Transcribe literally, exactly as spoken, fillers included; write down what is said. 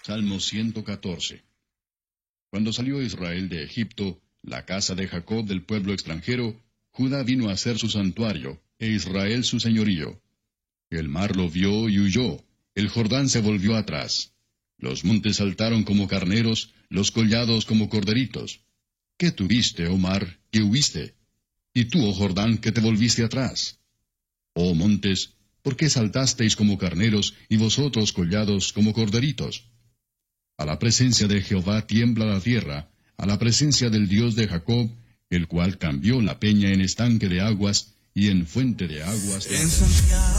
Salmo ciento catorce. Cuando salió Israel de Egipto, la casa de Jacob del pueblo extranjero, Judá vino a ser su santuario, e Israel su señorío. El mar lo vio y huyó, el Jordán se volvió atrás. Los montes saltaron como carneros, los collados como corderitos. ¿Qué tuviste, oh mar, que huiste? Y tú, oh Jordán, que te volviste atrás. Oh montes, ¿por qué saltasteis como carneros, y vosotros collados como corderitos? A la presencia de Jehová tiembla la tierra, a la presencia del Dios de Jacob, el cual cambió la peña en estanque de aguas, y en fuente de aguas. En Santiago.